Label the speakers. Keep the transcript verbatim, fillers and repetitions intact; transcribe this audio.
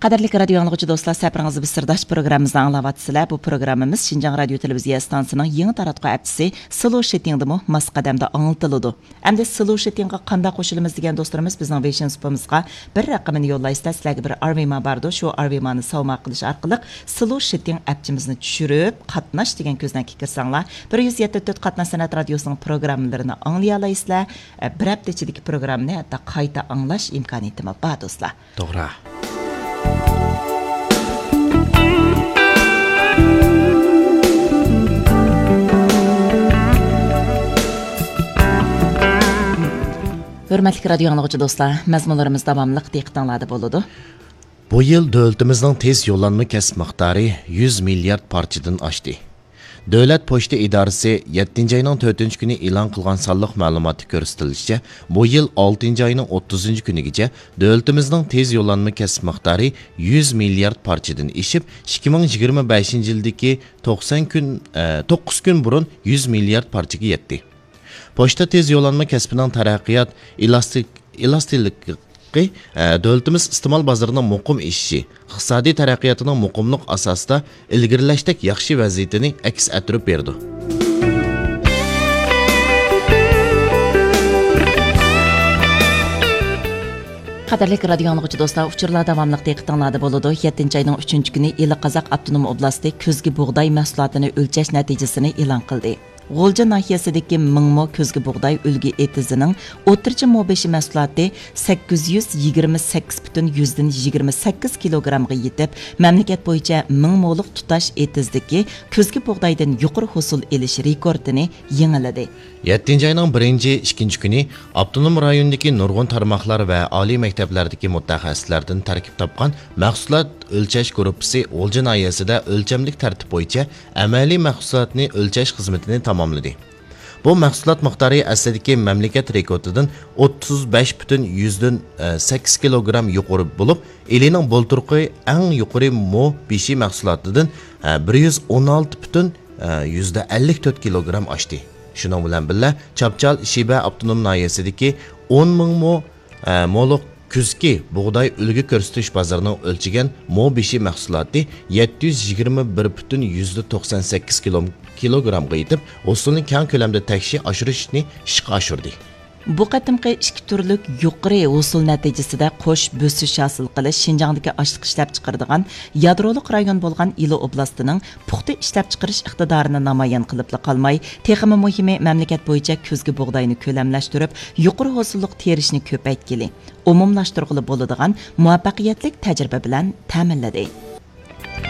Speaker 1: Qadarlik radio anlıqçı dostlar, səpirinizi bir sırdaş programımızda anlavatsızlar. Bu programımız Şinjan Radio Televiziya stansının yeni taratqı əpçisi Slow Shitting'de mu mas qadamda anıltılıdı. Əmdə Slow Shitting'a qanda qoşulumuz degan dostlarımız bizning Vision Spamızga bir raqamını yollayışda sizlərə bir arvima bardı. Şu arvimani savma qilish arqılıq Slow Shitting əpçimizni düşürüb qatnaş degan ko'zdan kekirsanlar bir yuz yetmish to'rt qatnaş sanat radiosunun programlarini anlayalaysizlar. Bir hafta ichidagi programni hatta qayta anglash imkoniyati bor dostlar.
Speaker 2: To'g'ri.
Speaker 1: Hörmətli radio anlıqçı dostlar, məzmunlarımız davamlıq diqqətinizdə boludu.
Speaker 2: Bu yıl dövlətimizin tez yollanma kəsb miqdarı yüz milyard parçadan aşdı. Dövlət Poçta İdarəsi yettinci ayının dördüncü günü elan qılğan sallıq məlumatı göstərilishicha, bu yıl altıncı ayının otuzuncu günügacha dövlətimizin tez yollanma kəsb miqdarı yüz milyard parçadan eşib, ikki ming yigirma beshinchi yildagi to'qson kun to'qqiz kun burun yüz milyard parchaga yetdi. Poçta tez yollanma kəsbining taraqqiyot elastik elastiklik dövlətimiz iste'mol bozorining muqim eshishi, iqtisodiy taraqqiyotining muqimlik asosida ilgirlashdak yaxshi vaziyatini aks ettirib berdi.
Speaker 1: Qadarlik radio anlıqçı dostlar, uçurlar davamlıq diqqətinizdə boludu. yettinci ayının üçüncü günü Eli Qazaq Avtonom Oblasti kuzgi buğday mahsulotini o'lchash natijasini e'lon qildi. G'o'lja nahiyasidagi ming mo kuzgi buğday ulgi etizining o'rtacha mobeshi mahsuloti sakkiz yuz yigirma sakkiz butun yuzdan yigirma sakkiz kilogramga yetib, mamlakat bo'yicha ming mo'liq tutash etizdagi kuzgi buğdaydan yuqori hosil elish rekordini yangiladi.
Speaker 2: yettinci ayının birinci, ikkinchi kuni Avtonom rayondagi nurg'un tarmoqlar va oliy maktablardagi mutaxassislardan tarkib topgan mahsulot o'lchash gruppasi G'o'lja nahiyasida o'lchamlik tartib bo'yicha amaliy mahsulotni o'lchash xizmatini tamomladi. Bu mahsulot miqdori aslidagi mamlakat rekordidan o'ttiz besh butun yuzdan sakkiz kilogram yuqori bo'lib, elining bo'lturqi eng yuqori mo beshi mahsulotidan bir yuz o'n olti butun yuzda ellik to'rt kilogram oshdi. Shuning bilan birga Chapchal Shiba Avtonom nahiyasidagi o'n ming mo mo'liq kuzgi buğday ulgi ko'rsatish bozorining o'lchagan mo beshi mahsuloti yetti yuz yigirma bir butun yuzda to'qson sakkiz kilogramga yetib, hosilni keng ko'lamda takshi oshirishni ishga oshirdi.
Speaker 1: Bu qatimqi ikki turlik yuqori hosil natijasida qo'sh bo'sish hosil qilish Şinjandagi oshliq ishlab chiqaradigan yadroliq rayon bo'lgan Ili oblastining puxta ishlab chiqarish iqtidorini namoyon qilib qolmay, texmi muhimi mamlakat bo'yicha kuzgi buğdayni ko'lamlashtirib, yuqori hosillik terishni ko'paytgili, umumlashtirg'ili bo'ladigan muvaffaqiyatli tajriba bilan ta'minladi.